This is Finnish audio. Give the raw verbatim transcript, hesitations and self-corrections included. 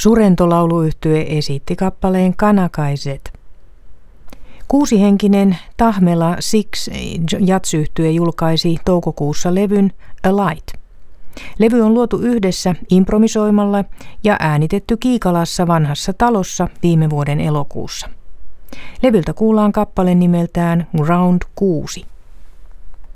Surento-lauluyhtye esitti kappaleen Kanakaiset. Kuusihenkinen Tahmela Six jatsyhtye julkaisi toukokuussa levyn A Light. Levy on luotu yhdessä improvisoimalla ja äänitetty Kiikalassa vanhassa talossa viime vuoden elokuussa. Levyltä kuullaan kappale nimeltään Round kuusi.